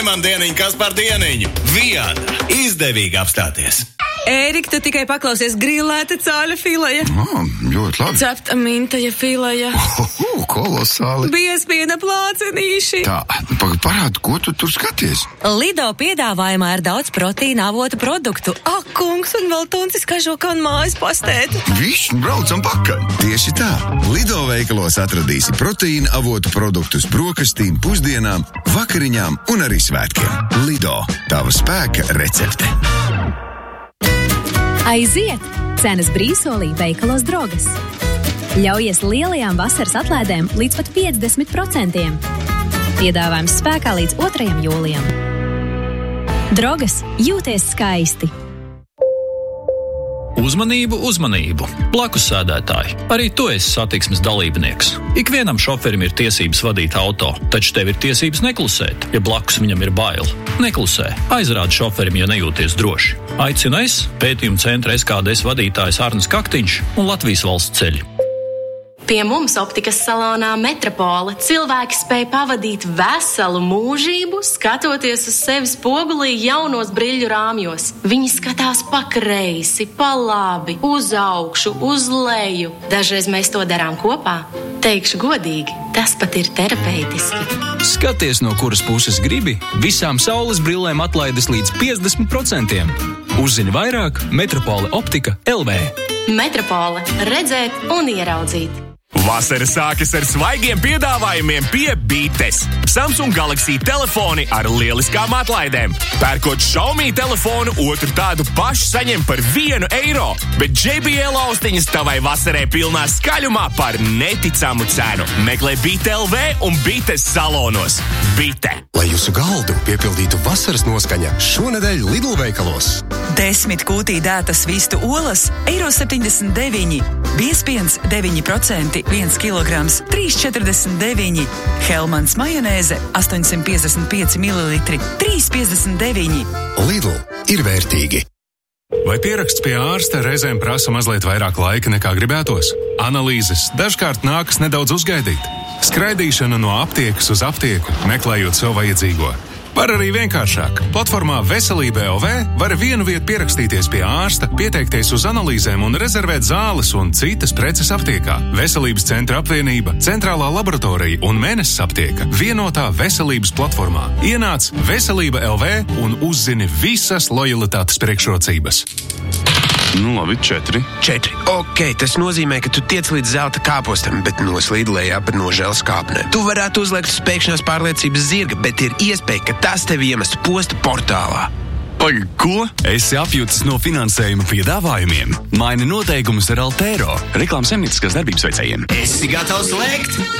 man dieniņu, kas par dieniņu. Viada, izdevīgi apstāties. Ērika, tu tikai paklausies, grillēta cāļa fileja. Ļoti labi. Cepta mintaja fileja. Kolosāli. Biespiena plācenīši. Tā, parādi, ko tu tur skaties? Lido piedāvājumā ir daudz proteīna avotu produktu. Ak, kungs, un vēl tuncis kažo kā un mājas pastētu. Viss, braucam pakaļ. Tieši tā. Lido veikalos atradīsi proteīna avotu produktus brokastīm, pusdienām, vakariņām un arī svētkiem. Lido, tava spēka recepte. Aiziet! Cenas brīsolī veikalos Drogas. Ļaujies lielajām vasaras atlaidēm līdz pat 50%. Piedāvājums spēkā līdz 2. jūlijam. Drogas, jūties skaisti! Uzmanību, uzmanību! Blakus sēdētāji, arī tu esi satiksmes dalībnieks. Ikvienam šoferim ir tiesības vadīt auto, taču tev ir tiesības neklusēt, ja blakus viņam ir bail. Neklusē, aizrādi šoferim, ja nejūties droši. Aicinu es, pētījuma centra SKDS vadītājs Arnis Kaktiņš un Latvijas valsts ceļi. Pie mums optikas salonā Metropole cilvēki spēj pavadīt veselu mūžību, skatoties uz sevi spogulī jaunos briļu rāmjos. Viņi skatās pa kreisi, pa labi, uz augšu, uz leju. Dažreiz mēs to darām kopā. Teikšu godīgi, tas pat ir terapeitiski. Skaties, no kuras puses gribi, visām saules brillēm atlaides līdz 50%. Uzzini vairāk Metropole optika LV. Metropole – redzēt un ieraudzīt. Vasara sākas ar svaigiem piedāvājumiem pie Bites. Samsung Galaxy telefoni ar lieliskām atlaidēm. Pērkot Xiaomi telefonu, otru tādu pašu saņem par €1, bet JBL austiņas tavai vasarai pilnā skaļumā par neticamu cenu. Meklē Bite LV un Bites salonos. Bite. Lai jūsu galdu piepildītu vasaras noskaņa, šonedēļ Lidl veikalos. 10 kūtī dētas vistu olas, €1,79. Biespiens 9%, 1 kilograms, 3,49. Helmans majonēze, 855 mililitri, 3,59. Lidl ir vērtīgi. Vai pieraksts pie ārsta reizēm prasa mazliet vairāk laika nekā gribētos? Analīzes dažkārt nākas nedaudz uzgaidīt. Skraidīšana no aptiekas uz aptieku, meklējot sev vajadzīgo. Var arī vienkāršāk. Platformā Veselība LV var vienu vietu pierakstīties pie ārsta, pieteikties uz analīzēm un rezervēt zāles un citas preces aptiekā. Veselības centra apvienība, centrālā laboratorija un Mēnesis aptieka vienotā veselības platformā. Ienāc Veselība LV un uzzini visas lojalitātes priekšrocības. Labi, 4. Ok, tas nozīmē, ka tu tiec līdz zelta kāpostam, bet noslīd lejā pa nožēlas kāpnē. Tu varētu uzliekt uz pēkšņās pārliecības zirga, bet ir iespēja, ka tas tevi iemestu posta portālā. Paga, ko? Esi apjucis no finansējuma piedāvājumiem? Maini noteikumus ar Altero, reklāmas saimnieciskās darbības veicējiem. Esi gatavs lēkt?